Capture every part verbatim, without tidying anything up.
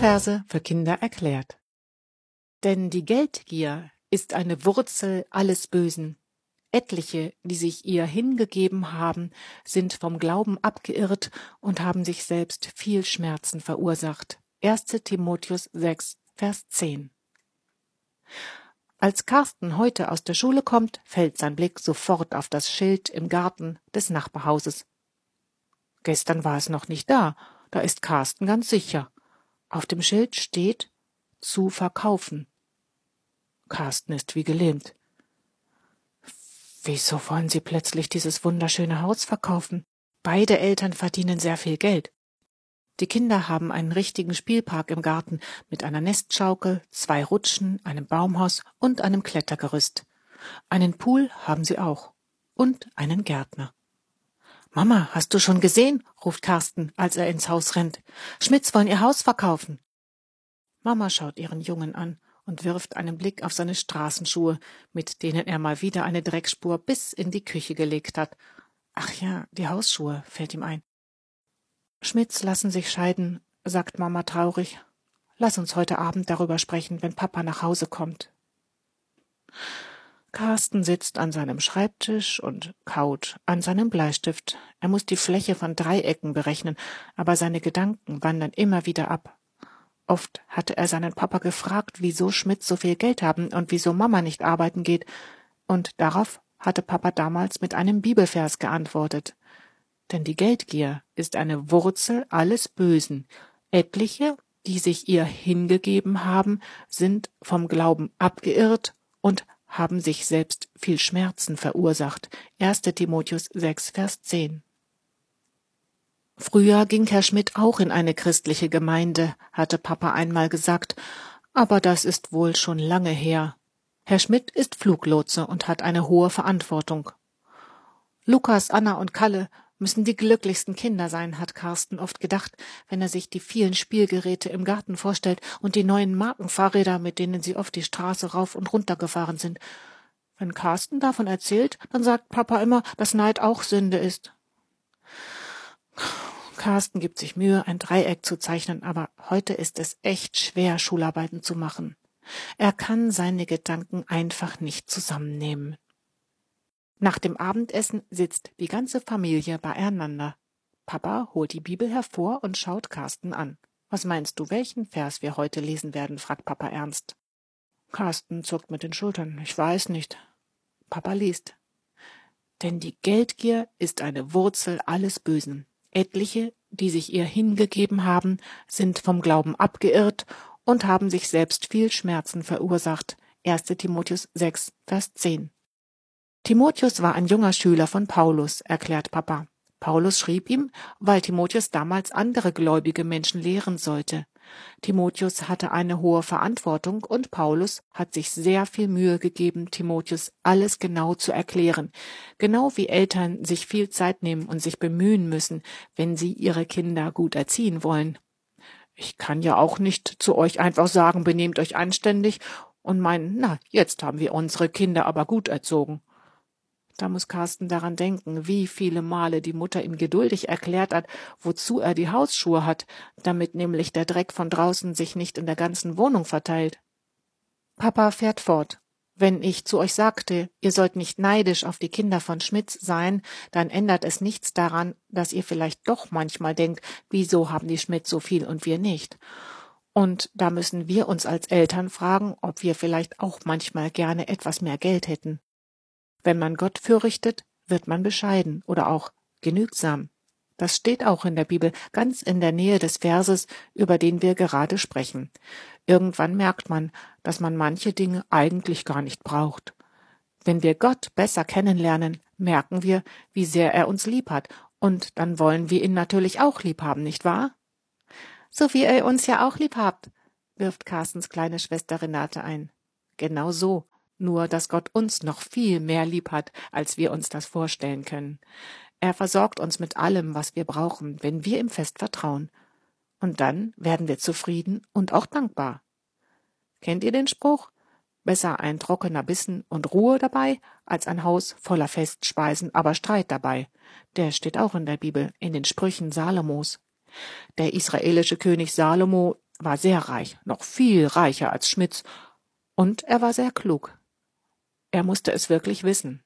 Bibelverse für Kinder erklärt. Denn die Geldgier ist eine Wurzel alles Bösen. Etliche, die sich ihr hingegeben haben, sind vom Glauben abgeirrt und haben sich selbst viel Schmerzen verursacht. erster Timotheus sechs, Vers zehn. Als Carsten heute aus der Schule kommt, fällt sein Blick sofort auf das Schild im Garten des Nachbarhauses. Gestern war es noch nicht da, da ist Carsten ganz sicher. Auf dem Schild steht »zu verkaufen«. Carsten ist wie gelähmt. Wieso wollen Sie plötzlich dieses wunderschöne Haus verkaufen? Beide Eltern verdienen sehr viel Geld. Die Kinder haben einen richtigen Spielpark im Garten mit einer Nestschaukel, zwei Rutschen, einem Baumhaus und einem Klettergerüst. Einen Pool haben sie auch und einen Gärtner. »Mama, hast du schon gesehen?« ruft Carsten, als er ins Haus rennt. »Schmidts wollen ihr Haus verkaufen.« Mama schaut ihren Jungen an und wirft einen Blick auf seine Straßenschuhe, mit denen er mal wieder eine Dreckspur bis in die Küche gelegt hat. Ach ja, die Hausschuhe, fällt ihm ein. »Schmidts lassen sich scheiden«, sagt Mama traurig. »Lass uns heute Abend darüber sprechen, wenn Papa nach Hause kommt.« Carsten sitzt an seinem Schreibtisch und kaut an seinem Bleistift. Er muss die Fläche von Dreiecken berechnen, aber seine Gedanken wandern immer wieder ab. Oft hatte er seinen Papa gefragt, wieso Schmidts so viel Geld haben und wieso Mama nicht arbeiten geht. Und darauf hatte Papa damals mit einem Bibelvers geantwortet. Denn die Geldgier ist eine Wurzel alles Bösen. Etliche, die sich ihr hingegeben haben, sind vom Glauben abgeirrt und haben sich selbst viel Schmerzen verursacht. erster Timotheus sechs, Vers zehn. Früher ging Herr Schmidt auch in eine christliche Gemeinde, hatte Papa einmal gesagt, aber das ist wohl schon lange her. Herr Schmidt ist Fluglotse und hat eine hohe Verantwortung. Lukas, Anna und Kalle müssen die glücklichsten Kinder sein, hat Carsten oft gedacht, wenn er sich die vielen Spielgeräte im Garten vorstellt und die neuen Markenfahrräder, mit denen sie oft die Straße rauf und runter gefahren sind. Wenn Carsten davon erzählt, dann sagt Papa immer, dass Neid auch Sünde ist. Carsten gibt sich Mühe, ein Dreieck zu zeichnen, aber heute ist es echt schwer, Schularbeiten zu machen. Er kann seine Gedanken einfach nicht zusammennehmen. Nach dem Abendessen sitzt die ganze Familie beieinander. Papa holt die Bibel hervor und schaut Carsten an. »Was meinst du, welchen Vers wir heute lesen werden?« fragt Papa ernst. Carsten zuckt mit den Schultern. »Ich weiß nicht.« Papa liest. »Denn die Geldgier ist eine Wurzel alles Bösen. Etliche, die sich ihr hingegeben haben, sind vom Glauben abgeirrt und haben sich selbst viel Schmerzen verursacht.« erster Timotheus sechs, Vers zehn. Timotheus war ein junger Schüler von Paulus, erklärt Papa. Paulus schrieb ihm, weil Timotheus damals andere gläubige Menschen lehren sollte. Timotheus hatte eine hohe Verantwortung und Paulus hat sich sehr viel Mühe gegeben, Timotheus alles genau zu erklären. Genau wie Eltern sich viel Zeit nehmen und sich bemühen müssen, wenn sie ihre Kinder gut erziehen wollen. Ich kann ja auch nicht zu euch einfach sagen, benehmt euch anständig und meinen, na, jetzt haben wir unsere Kinder aber gut erzogen. Da muss Carsten daran denken, wie viele Male die Mutter ihm geduldig erklärt hat, wozu er die Hausschuhe hat, damit nämlich der Dreck von draußen sich nicht in der ganzen Wohnung verteilt. Papa fährt fort. Wenn ich zu euch sagte, ihr sollt nicht neidisch auf die Kinder von Schmidts sein, dann ändert es nichts daran, dass ihr vielleicht doch manchmal denkt, wieso haben die Schmidts so viel und wir nicht? Und da müssen wir uns als Eltern fragen, ob wir vielleicht auch manchmal gerne etwas mehr Geld hätten. Wenn man Gott fürchtet, wird man bescheiden oder auch genügsam. Das steht auch in der Bibel, ganz in der Nähe des Verses, über den wir gerade sprechen. Irgendwann merkt man, dass man manche Dinge eigentlich gar nicht braucht. Wenn wir Gott besser kennenlernen, merken wir, wie sehr er uns lieb hat, und dann wollen wir ihn natürlich auch lieb haben, nicht wahr? So wie ihr uns ja auch lieb habt, wirft Carstens kleine Schwester Renate ein. Genau so. Nur, dass Gott uns noch viel mehr lieb hat, als wir uns das vorstellen können. Er versorgt uns mit allem, was wir brauchen, wenn wir ihm fest vertrauen. Und dann werden wir zufrieden und auch dankbar. Kennt ihr den Spruch? Besser ein trockener Bissen und Ruhe dabei, als ein Haus voller Festspeisen, aber Streit dabei. Der steht auch in der Bibel, in den Sprüchen Salomos. Der israelische König Salomo war sehr reich, noch viel reicher als Schmitz, und er war sehr klug. Er musste es wirklich wissen.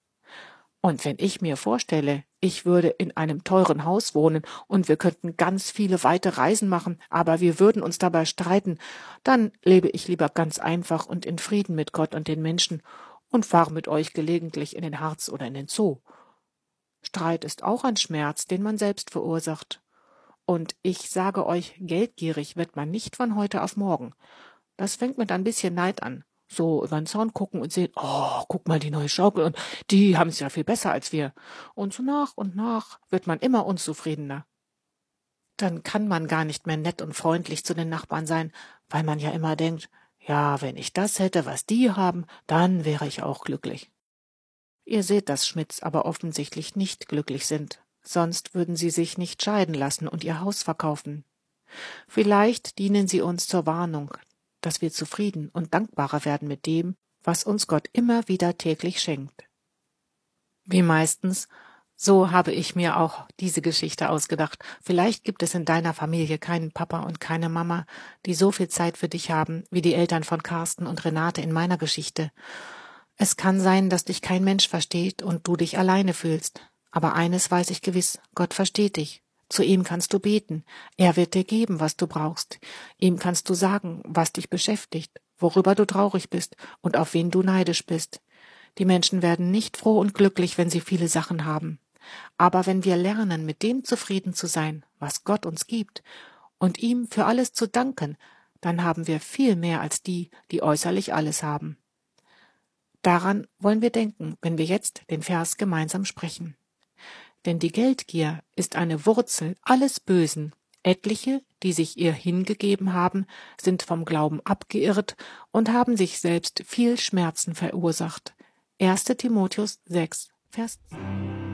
Und wenn ich mir vorstelle, ich würde in einem teuren Haus wohnen und wir könnten ganz viele weite Reisen machen, aber wir würden uns dabei streiten, dann lebe ich lieber ganz einfach und in Frieden mit Gott und den Menschen und fahre mit euch gelegentlich in den Harz oder in den Zoo. Streit ist auch ein Schmerz, den man selbst verursacht. Und ich sage euch, geldgierig wird man nicht von heute auf morgen. Das fängt mit ein bisschen Neid an. So über den Zaun gucken und sehen, oh, guck mal, die neue Schaukel, und die haben es ja viel besser als wir. Und so nach und nach wird man immer unzufriedener. Dann kann man gar nicht mehr nett und freundlich zu den Nachbarn sein, weil man ja immer denkt, ja, wenn ich das hätte, was die haben, dann wäre ich auch glücklich. Ihr seht, dass Schmidts aber offensichtlich nicht glücklich sind, sonst würden sie sich nicht scheiden lassen und ihr Haus verkaufen. Vielleicht dienen sie uns zur Warnung, dass wir zufrieden und dankbarer werden mit dem, was uns Gott immer wieder täglich schenkt. Wie meistens, so habe ich mir auch diese Geschichte ausgedacht. Vielleicht gibt es in deiner Familie keinen Papa und keine Mama, die so viel Zeit für dich haben, wie die Eltern von Carsten und Renate in meiner Geschichte. Es kann sein, dass dich kein Mensch versteht und du dich alleine fühlst. Aber eines weiß ich gewiss, Gott versteht dich. Zu ihm kannst du beten. Er wird dir geben, was du brauchst. Ihm kannst du sagen, was dich beschäftigt, worüber du traurig bist und auf wen du neidisch bist. Die Menschen werden nicht froh und glücklich, wenn sie viele Sachen haben. Aber wenn wir lernen, mit dem zufrieden zu sein, was Gott uns gibt, und ihm für alles zu danken, dann haben wir viel mehr als die, die äußerlich alles haben. Daran wollen wir denken, wenn wir jetzt den Vers gemeinsam sprechen. Denn die Geldgier ist eine Wurzel alles Bösen. Etliche, die sich ihr hingegeben haben, sind vom Glauben abgeirrt und haben sich selbst viel Schmerzen verursacht. erster Timotheus sechs, Vers zehn.